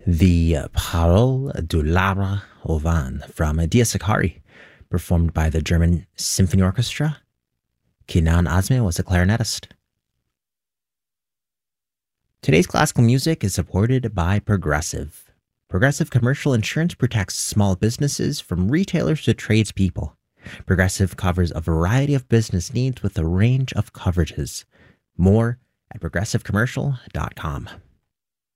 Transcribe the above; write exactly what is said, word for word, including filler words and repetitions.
The Parole du Labre au Vent from Dia Sakari, performed by the German Symphony Orchestra. Kenan Azmi was a clarinetist. Today's classical music is supported by Progressive. Progressive Commercial Insurance protects small businesses from retailers to tradespeople. Progressive covers a variety of business needs with a range of coverages. More at progressive commercial dot com.